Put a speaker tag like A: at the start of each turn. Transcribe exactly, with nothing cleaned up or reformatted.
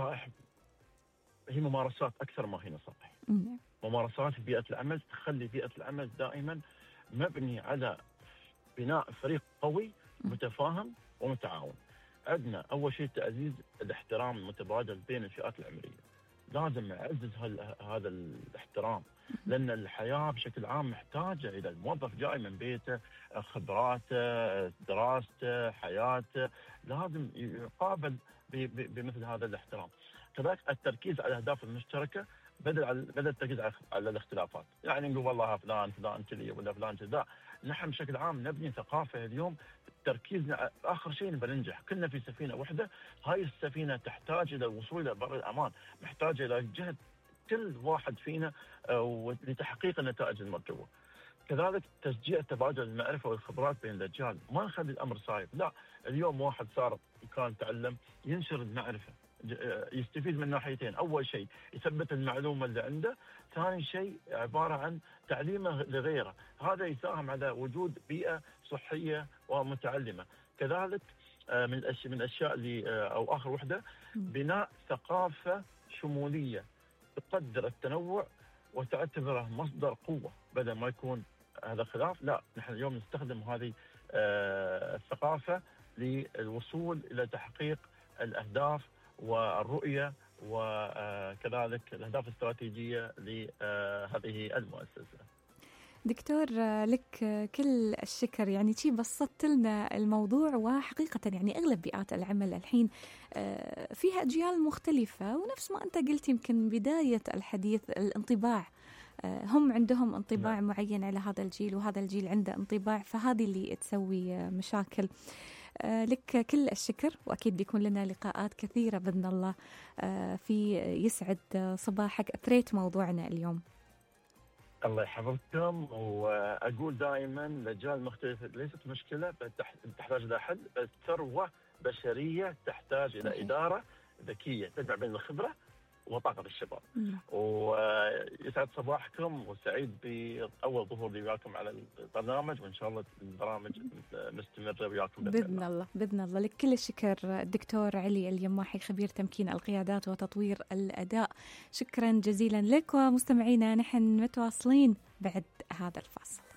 A: النصائح هي ممارسات أكثر ما هي نصائح.
B: نعم.
A: ممارسات في بيئة العمل تخلي بيئة العمل دائما مبني على بناء فريق قوي متفاهم ومتعاون. عندنا أول شيء تعزيز الاحترام المتبادل بين الفئات العمرية. لازم نعزز هذا الاحترام، لأن الحياة بشكل عام محتاجة إلى الموظف جاي من بيته، خبراته، دراسته، حياته، لازم يقابل بمثل هذا الاحترام. كذلك التركيز على الأهداف المشتركة بدل على بدل التركيز على الاختلافات. يعني نقول والله فلان فلان كذي ولا فلان كذا. نحن بشكل عام نبني ثقافة اليوم تركيزنا آخر شيء بننجح كلنا في سفينة واحدة. هاي السفينة تحتاج إلى الوصول إلى بر الأمان، محتاجة إلى جهد كل واحد فينا لتحقيق النتائج المرجوة. كذلك تشجيع تبادل المعرفة والخبرات بين الأجيال، ما نخلي الأمر صايب، لا اليوم واحد صار كان تعلم ينشر المعرفة، يستفيد من ناحيتين. أول شيء يثبت المعلومة اللي عنده، ثاني شيء عبارة عن تعليمه لغيره، هذا يساهم على وجود بيئة صحية ومتعلمة. كذلك من الأشياء من الأشياء اللي أو آخر وحدة بناء ثقافة شمولية تقدر التنوع وتعتبره مصدر قوة بدل ما يكون هذا خلاف. لا نحن اليوم نستخدم هذه الثقافة للوصول إلى تحقيق الأهداف والرؤية وكذلك الأهداف الاستراتيجية لهذه المؤسسة.
B: دكتور لك كل الشكر، يعني شي بسطت لنا الموضوع. وحقيقة يعني أغلب بيئات العمل الحين فيها أجيال مختلفة، ونفس ما أنت قلت يمكن بداية الحديث الانطباع، هم عندهم انطباع م. معين على هذا الجيل وهذا الجيل عنده انطباع، فهذه اللي تسوي مشاكل. لك كل الشكر، وأكيد بيكون لنا لقاءات كثيرة بإذن الله. في يسعد صباحك، أثريت موضوعنا اليوم.
A: الله يحفظكم، وأقول دائما الأجيال المختلفة ليست مشكلة تحتاج إلى حل، بس ثروة بشرية تحتاج إلى إدارة ذكية تجمع بين الخبرة وطاقة الشباب. ويسعد صباحكم، وسعيد بأول ظهور لي وياكم على البرنامج، وإن شاء الله البرامج مستمرة وياكم
B: بإذن الله. بإذن الله. لك كل الشكر الدكتور علي اليماحي، خبير تمكين القيادات وتطوير الأداء. شكرا جزيلا لك. ومستمعينا نحن متواصلين بعد هذا الفاصل.